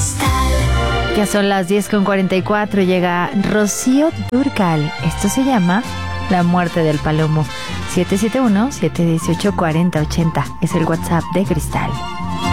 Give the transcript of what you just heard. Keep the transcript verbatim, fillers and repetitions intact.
Ya son las diez con cuarenta y cuatro, llega Rocío Dúrcal. Esto se llama La muerte del palomo. siete siete uno, siete uno ocho, cuatro cero ocho cero es el WhatsApp de Cristal.